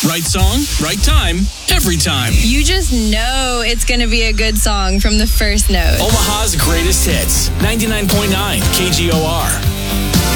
Right song, right time, every time. You just know it's going to be a good song from the first note. Omaha's greatest hits. 99.9 KGOR.